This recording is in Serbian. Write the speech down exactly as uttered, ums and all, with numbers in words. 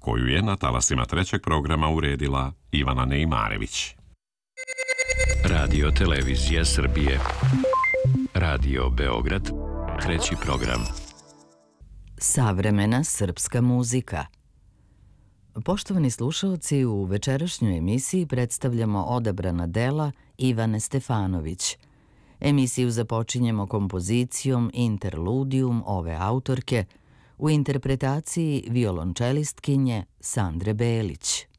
koju je na talasima trećeg programa uredila Ivana Neimarević. Radio Televizija Srbije. Radio Beograd, treći program. Savremena srpska muzika. Poštovani slušalci, u večerašnjoj emisiji predstavljamo odabrana dela Ivane Stefanović. Emisiju započinjemo kompozicijom Interludium ove autorke u interpretaciji violončelistkinje Sandre Belić.